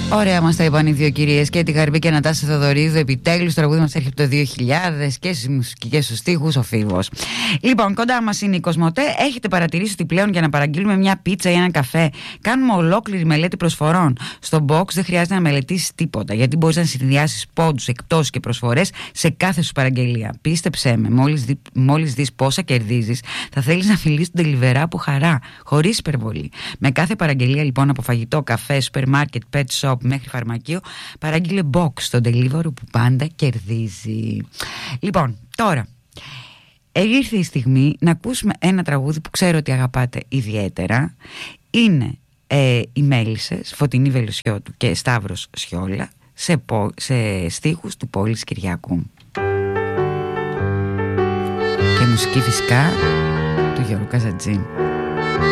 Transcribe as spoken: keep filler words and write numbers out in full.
Ωραία μας τα είπαν οι δύο κυρίες, και τη Γαρμπή και Νατάσα Θεοδωρίδου. Επιτέλους το τραγούδι μας έρχεται από το δύο χιλιάδες και στις μουσικές και στους στίχους ο Φίβος. Λοιπόν, κοντά μας είναι η Κοσμοτέ. Έχετε παρατηρήσει ότι πλέον για να παραγγείλουμε μια πίτσα ή έναν καφέ κάνουμε ολόκληρη μελέτη προσφορών? Στο box δεν χρειάζεται να μελετήσεις τίποτα, γιατί μπορείς να συνδυάσεις πόντους, εκπτώσεις και προσφορές σε κάθε σου παραγγελία. Πίστεψέ με, μόλις, δει, μόλις δεις πόσα κερδίζεις, θα θέλεις να φιλείς τον Deliveroo από χαρά, χωρίς υπερβολή. Με κάθε παραγγελία λοιπόν από φαγητό, καφέ, σούπερ μάρκετ, pet shop μέχρι φαρμακείο, παράγγειλε box στο Deliveroo που πάντα κερδίζει. Λοιπόν, τώρα ήρθε η στιγμή να ακούσουμε ένα τραγούδι που ξέρω ότι αγαπάτε ιδιαίτερα. Είναι ε, οι Μέλισσες, Φωτεινή Βελουσιώτου και Σταύρος Σιόλα, σε, πο, σε στίχους του Πόλης Κυριακού. Και μουσική φυσικά του Γιώργου Καζατζή.